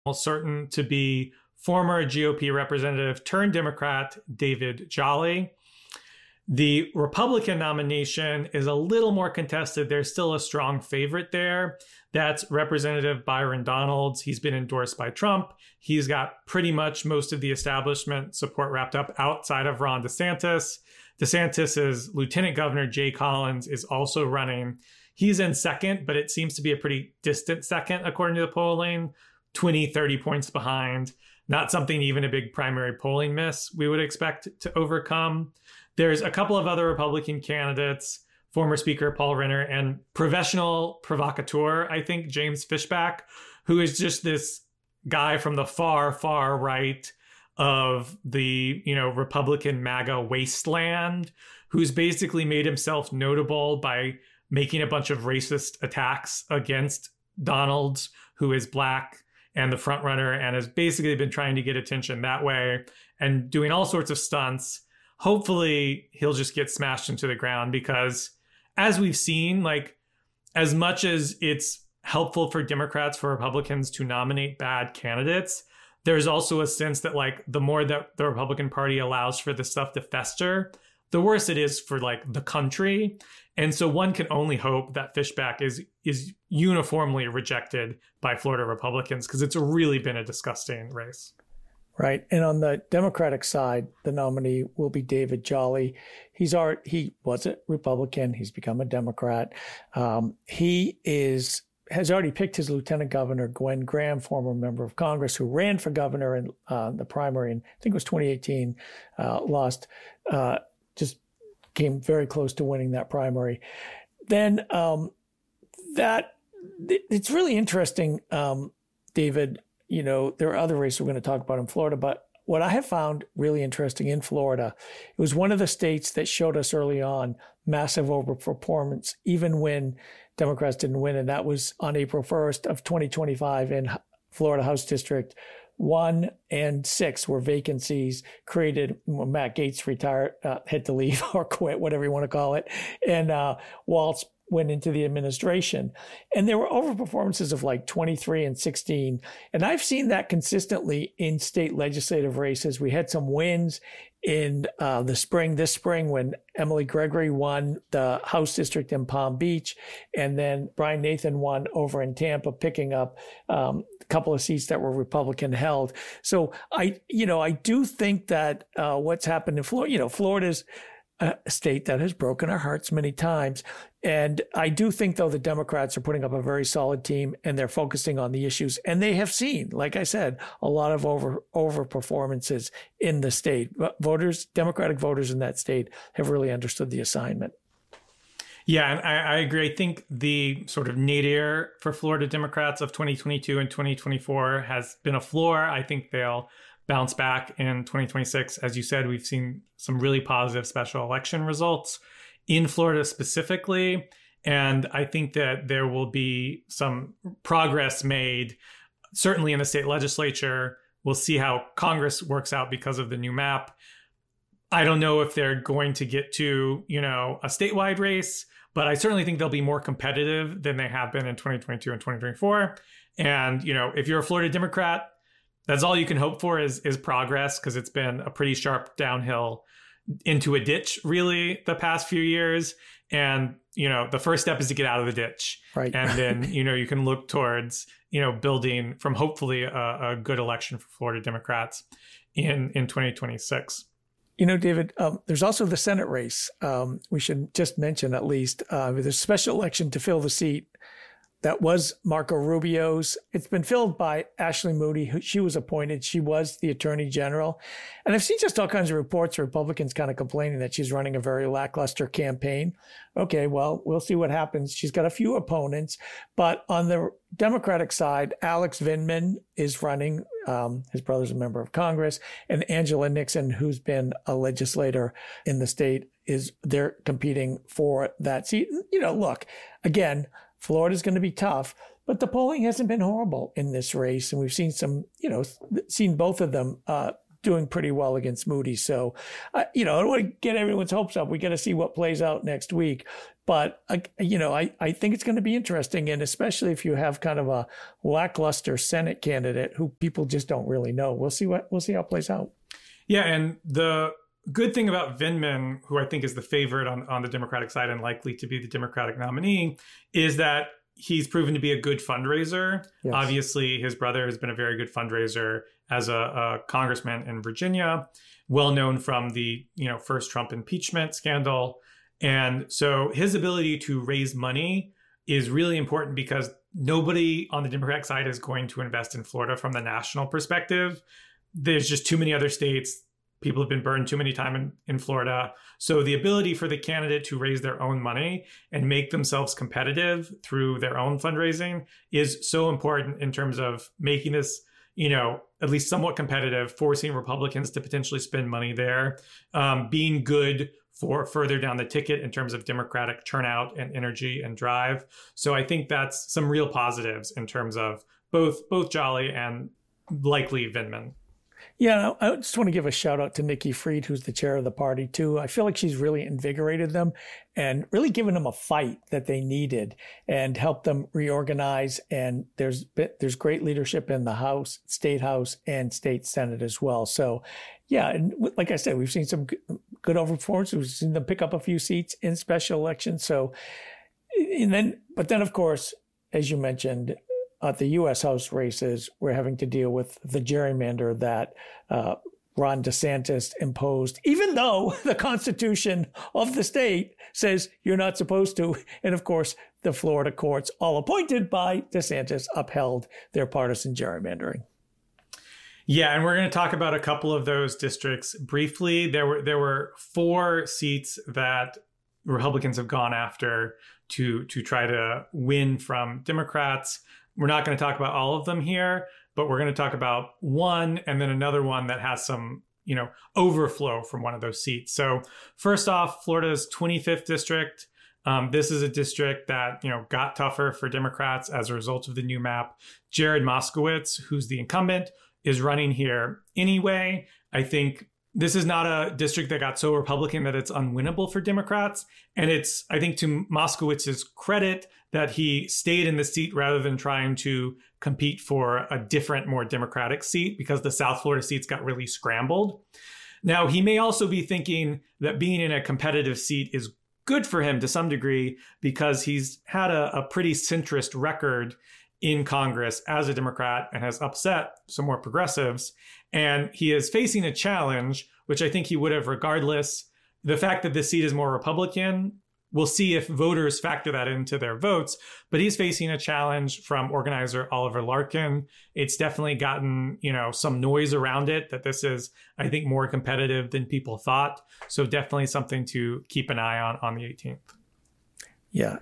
certain to be former GOP representative turned Democrat David Jolly. The Republican nomination is a little more contested. There's still a strong favorite there. That's Representative Byron Donalds. He's been endorsed by Trump. He's got pretty much most of the establishment support wrapped up outside of Ron DeSantis. DeSantis's Lieutenant Governor Jay Collins is also running. He's in second, but it seems to be a pretty distant second, according to the polling, 20, 30 points behind. Not something even a big primary polling miss we would expect to overcome. There's a couple of other Republican candidates, former Speaker Paul Renner and professional provocateur, I think, James Fishback, who is just this guy from the far, far right of the, Republican MAGA wasteland, who's basically made himself notable by making a bunch of racist attacks against Donalds, who is Black and the front runner, and has basically been trying to get attention that way and doing all sorts of stunts. Hopefully he'll just get smashed into the ground, because as we've seen, as much as it's helpful for Democrats, for Republicans to nominate bad candidates, there's also a sense that the more that the Republican Party allows for this stuff to fester, the worse it is for the country. And so one can only hope that Fishback is uniformly rejected by Florida Republicans, because it's really been a disgusting race. Right. And on the Democratic side, the nominee will be David Jolly. He was a Republican. He's become a Democrat. He has already picked his lieutenant governor, Gwen Graham, former member of Congress, who ran for governor in the primary, and I think it was 2018, lost, just came very close to winning that primary. Then it's really interesting, David. There are other races we're going to talk about in Florida, but what I have found really interesting in Florida, it was one of the states that showed us early on massive overperformance, even when Democrats didn't win. And that was on April 1st of 2025 in Florida House District 1 and 6 were vacancies created when Matt Gaetz retired, had to leave or quit, whatever you want to call it. And Walz went into the administration. And there were overperformances of 23 and 16. And I've seen that consistently in state legislative races. We had some wins in this spring when Emily Gregory won the House district in Palm Beach. And then Brian Nathan won over in Tampa, picking up a couple of seats that were Republican held. So I do think that what's happened in Florida, Florida's a state that has broken our hearts many times. And I do think, though, the Democrats are putting up a very solid team and they're focusing on the issues. And they have seen, like I said, a lot of over performances in the state. But Democratic voters in that state have really understood the assignment. Yeah, and I agree. I think the sort of nadir for Florida Democrats of 2022 and 2024 has been a floor. I think they'll bounce back in 2026. As you said, we've seen some really positive special election results in Florida specifically. And I think that there will be some progress made, certainly in the state legislature. We'll see how Congress works out because of the new map. I don't know if they're going to get to, a statewide race, but I certainly think they'll be more competitive than they have been in 2022 and 2024. And, if you're a Florida Democrat, that's all you can hope for is progress, because it's been a pretty sharp downhill into a ditch, really, the past few years. And, the first step is to get out of the ditch. Right. And then, you can look towards, building from hopefully a good election for Florida Democrats in 2026. David, there's also the Senate race. We should just mention, at least, there's a special election to fill the seat that was Marco Rubio's. It's been filled by Ashley Moody. She was appointed. She was the attorney general. And I've seen just all kinds of reports, Republicans kind of complaining that she's running a very lackluster campaign. Okay, well, we'll see what happens. She's got a few opponents. But on the Democratic side, Alex Vindman is running. His brother's a member of Congress. And Angela Nixon, who's been a legislator in the state, they're competing for that seat. Look, again, Florida's going to be tough, but the polling hasn't been horrible in this race. And we've seen seen both of them doing pretty well against Moody. So, I don't want to get everyone's hopes up. We got to see what plays out next week. But, I think it's going to be interesting. And especially if you have kind of a lackluster Senate candidate who people just don't really know. We'll see how it plays out. Yeah. And the good thing about Vindman, who I think is the favorite on the Democratic side and likely to be the Democratic nominee, is that he's proven to be a good fundraiser. Yes. Obviously, his brother has been a very good fundraiser as a congressman in Virginia, well known from the first Trump impeachment scandal. And so his ability to raise money is really important because nobody on the Democratic side is going to invest in Florida from the national perspective. There's just too many other states. People have been burned too many times in Florida. So the ability for the candidate to raise their own money and make themselves competitive through their own fundraising is so important in terms of making this, at least somewhat competitive, forcing Republicans to potentially spend money there, being good for further down the ticket in terms of Democratic turnout and energy and drive. So I think that's some real positives in terms of both Jolly and likely Vindman. Yeah, I just want to give a shout out to Nikki Fried, who's the chair of the party, too. I feel like she's really invigorated them and really given them a fight that they needed and helped them reorganize. And there's great leadership in the House, State House, and State Senate as well. So, yeah, and like I said, we've seen some good overperformance. We've seen them pick up a few seats in special elections. So, but then, of course, as you mentioned, at the U.S. House races, we're having to deal with the gerrymander that Ron DeSantis imposed, even though the Constitution of the state says you're not supposed to. And of course, the Florida courts, all appointed by DeSantis, upheld their partisan gerrymandering. Yeah, and we're going to talk about a couple of those districts briefly. There were 4 seats that Republicans have gone after to try to win from Democrats. We're not going to talk about all of them here, but we're going to talk about one and then another one that has some, overflow from one of those seats. So first off, Florida's 25th district. This is a district that, got tougher for Democrats as a result of the new map. Jared Moskowitz, who's the incumbent, is running here anyway. I think this is not a district that got so Republican that it's unwinnable for Democrats. And it's, I think, to Moskowitz's credit that he stayed in the seat rather than trying to compete for a different, more Democratic seat because the South Florida seats got really scrambled. Now, he may also be thinking that being in a competitive seat is good for him to some degree because he's had a pretty centrist record in Congress as a Democrat and has upset some more progressives. And he is facing a challenge, which I think he would have regardless. The fact that this seat is more Republican, we'll see if voters factor that into their votes. But he's facing a challenge from organizer Oliver Larkin. It's definitely gotten, some noise around it that this is, I think, more competitive than people thought. So definitely something to keep an eye on the 18th. Yeah.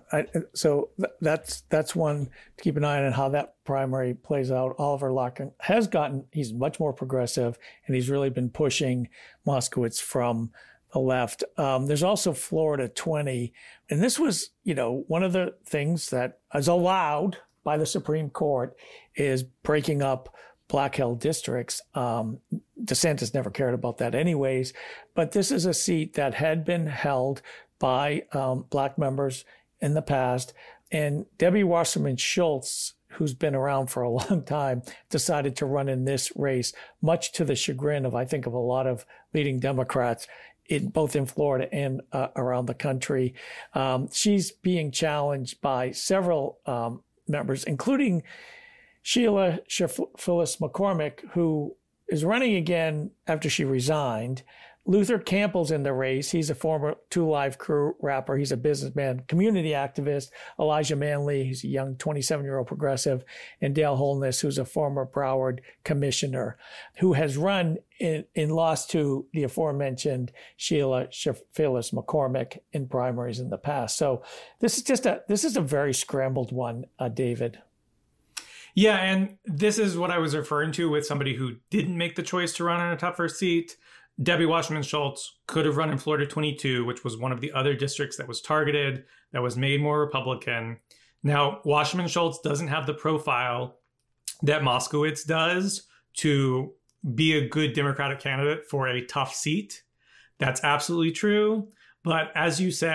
So that's one to keep an eye on how that primary plays out. Oliver Larkin he's much more progressive, and he's really been pushing Moskowitz from the left. There's also Florida 20. And this was, one of the things that is allowed by the Supreme Court is breaking up black-held districts. DeSantis never cared about that anyways. But this is a seat that had been held by black members in the past. And Debbie Wasserman Schultz, who's been around for a long time, decided to run in this race, much to the chagrin of, I think, of a lot of leading Democrats, both in Florida and around the country. She's being challenged by several members, including Sheila Phyllis McCormick, who is running again after she resigned. Luther Campbell's in the race. He's a former 2 Live Crew rapper. He's a businessman, community activist. Elijah Manley, he's a young 27-year-old progressive. And Dale Holness, who's a former Broward commissioner, who has run in lost to the aforementioned Sheila Phyllis McCormick in primaries in the past. So this is a very scrambled one, David. Yeah, and this is what I was referring to with somebody who didn't make the choice to run in a tougher seat. Debbie Wasserman Schultz could have run in Florida 22, which was one of the other districts that was targeted, that was made more Republican. Now, Wasserman Schultz doesn't have the profile that Moskowitz does to be a good Democratic candidate for a tough seat. That's absolutely true. But as you said,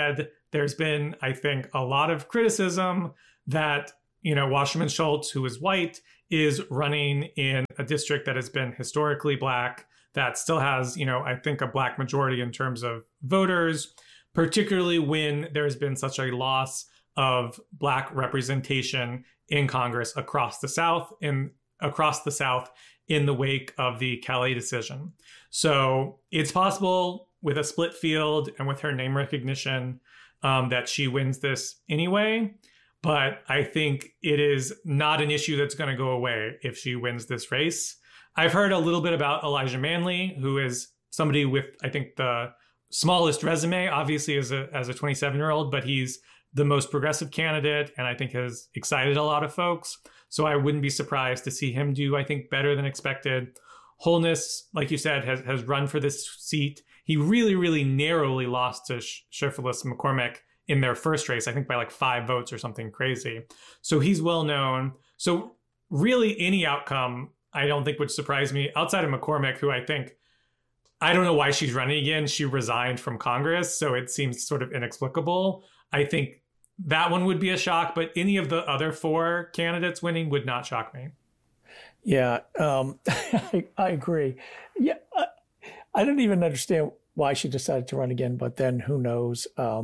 there's been, I think, a lot of criticism that, Wasserman Schultz, who is white, is running in a district that has been historically Black, that still has, I think, a Black majority in terms of voters, particularly when there's been such a loss of Black representation in Congress across the South in the wake of the Calais decision. So it's possible with a split field and with her name recognition that she wins this anyway. But I think it is not an issue that's going to go away if she wins this race. I've heard a little bit about Elijah Manley, who is somebody with, I think, the smallest resume, obviously as a 27-year-old, but he's the most progressive candidate and I think has excited a lot of folks. So I wouldn't be surprised to see him do, I think, better than expected. Holness, like you said, has run for this seat. He really, really narrowly lost to Sheriff-Phyllis McCormick in their first race, I think by like 5 votes or something crazy. So he's well known. So really any outcome, I don't think would surprise me outside of McCormick, who I don't know why she's running again. She resigned from Congress, so it seems sort of inexplicable. I think that one would be a shock, but any of the other 4 candidates winning would not shock me. Yeah, I agree. Yeah, I don't even understand why she decided to run again, but then who knows?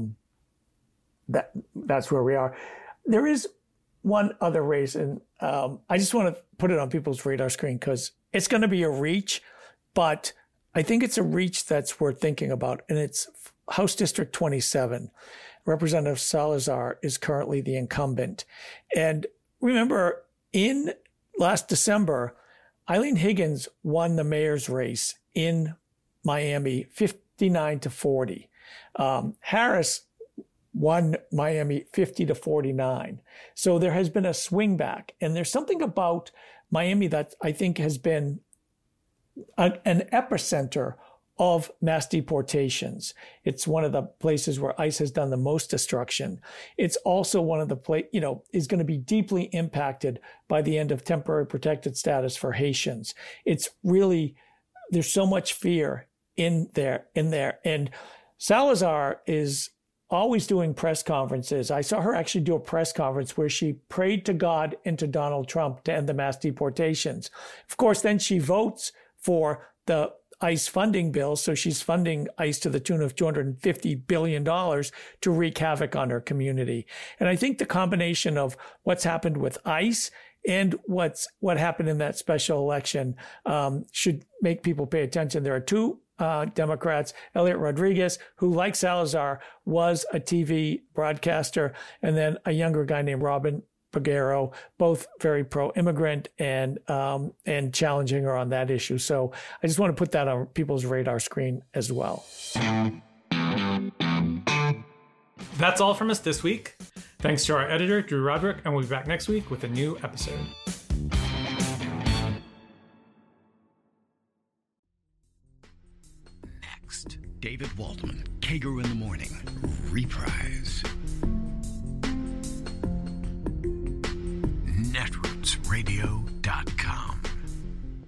That's where we are. There is one other race, and I just want to put it on people's radar screen because it's going to be a reach, but I think it's a reach that's worth thinking about, and it's House District 27. Representative Salazar is currently the incumbent. And remember, in last December, Eileen Higgins won the mayor's race in Miami 59-40. Harris won Miami 50-49. So there has been a swing back. And there's something about Miami that I think has been an epicenter of mass deportations. It's one of the places where ICE has done the most destruction. It's also one of the is going to be deeply impacted by the end of temporary protected status for Haitians. It's really, there's so much fear in there. And Salazar is always doing press conferences. I saw her actually do a press conference where she prayed to God and to Donald Trump to end the mass deportations. Of course, then she votes for the ICE funding bill. So she's funding ICE to the tune of $250 billion to wreak havoc on her community. And I think the combination of what's happened with ICE and what happened in that special election should make people pay attention. There are 2 Democrats, Elliot Rodriguez, who, like Salazar, was a TV broadcaster, and then a younger guy named Robin Peguero, both very pro-immigrant and challenging her on that issue. So I just want to put that on people's radar screen as well. That's all from us this week. Thanks to our editor, Drew Roderick, and we'll be back next week with a new episode. Next, David Waldman, Kager in the Morning, reprise.